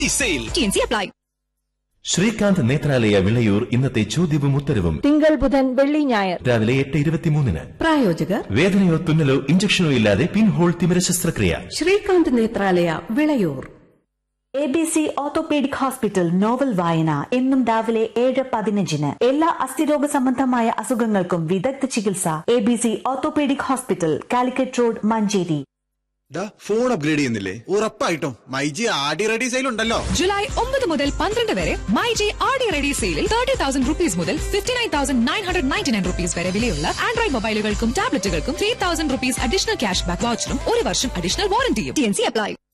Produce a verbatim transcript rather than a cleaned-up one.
Sale apply. Srikanth Nethralaya Vilayur ഇന്നത്തെ ചോദ്യവും ഉത്തരവും തിങ്കൾ ബുധൻ വെള്ളി ഞായർ രാവിലെ എട്ട് ഇരുപത്തിമൂന്നിന്. പ്രായോജകർ വേദനയോ തുന്നലോ ഇഞ്ചക്ഷനോ ഇല്ലാതെ പിൻഹോൾ തിമിര ശസ്ത്രക്രിയ. Srikanth Nethralaya Vilayur. A B C orthopaedic hospital novel വായന എന്നും രാവിലെ ഏഴ് പതിനഞ്ചിന്. എല്ലാ അസ്ഥിരോഗ സംബന്ധമായ അസുഖങ്ങൾക്കും വിദഗ്ധ ചികിത്സ. A B C orthopaedic hospital, Calicut road, Manjeri. Phone upgrade ചെയ്യുന്നില്ലേ? ഉറപ്പായിട്ടും മൈജി ആടി റെഡി സെയിൽ ഉണ്ടല്ലോ. ജൂലൈ ഒമ്പത് മുതൽ പന്ത്രണ്ട് വരെ മൈജി ആടി റെഡി സെയിലിൽ തേർട്ടി തൗസൻഡ് റുപ്പീസ് മുതൽ fifty nine thousand nine hundred ninety nine rupees വരെ വിലയുള്ള Android മൊബൈലുകൾക്കും ടാബ്ലറ്റുകൾക്കും three thousand rupees additional cash back വൗച്ചറും ഒരു വർഷം additional വാറന്റിയും. T N C apply.